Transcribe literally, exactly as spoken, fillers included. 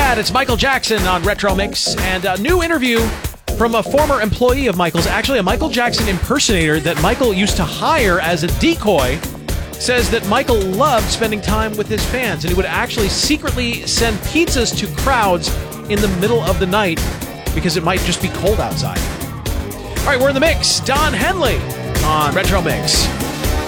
that? It's Michael Jackson on Retro Mix, and a new interview from a former employee of Michael's, actually a Michael Jackson impersonator that Michael used to hire as a decoy, says that Michael loved spending time with his fans, and he would actually secretly send pizzas to crowds in the middle of the night because it might just be cold outside. All right, we're in the mix. Don Henley on Retro Mix.